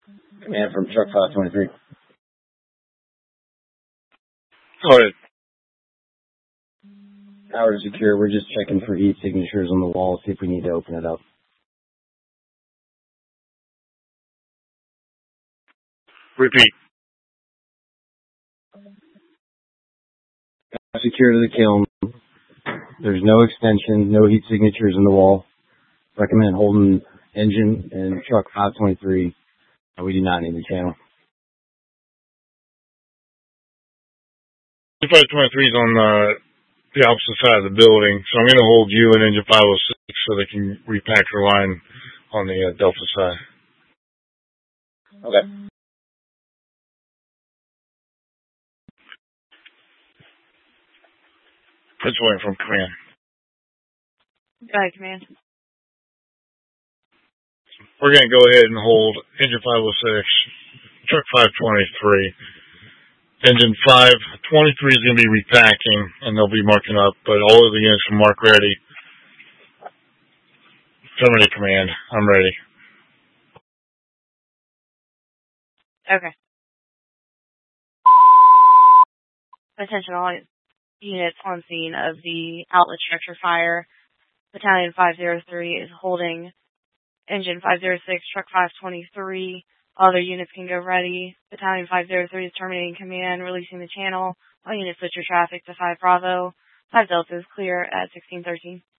Command from truck 523. Go ahead. Tower secure. We're just checking for heat signatures on the wall, see if we need to open it up. Repeat. Secure to the kiln. There's no extension, no heat signatures in the wall. Recommend holding engine and truck 523. We do not need the channel. 523 is on the opposite side of the building, so I'm going to hold you and engine 506 so they can repack their line on the Delta side. Okay. Prince William from Command. Go ahead, Command. We're going to go ahead and hold engine 506, truck 523. Engine 523 is going to be repacking, and they'll be marking up, but all of the units will mark ready. Terminate Command. I'm ready. Okay. Attention all units on scene of the outlet structure fire. Battalion 503 is holding engine 506, truck 523. Other units can go ready. Battalion 503 is terminating command, releasing the channel. All units switch your traffic to 5 Bravo. 5 Delta is clear at 1613.